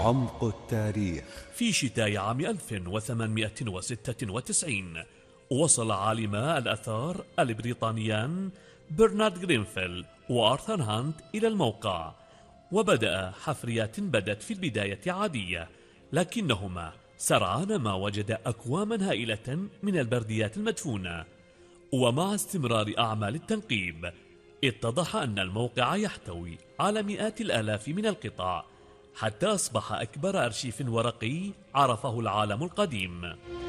عمق التاريخ. في شتاء عام 1896 وصل عالما الآثار البريطانيان برنارد غرينفيل وآرثر هانت إلى الموقع، وبدأ حفريات بدت في البداية عادية، لكنهما سرعان ما وجد أكواما هائلة من البرديات المدفونة. ومع استمرار أعمال التنقيب اتضح أن الموقع يحتوي على مئات الآلاف من القطع، حتى أصبح أكبر أرشيف ورقي عرفه العالم القديم.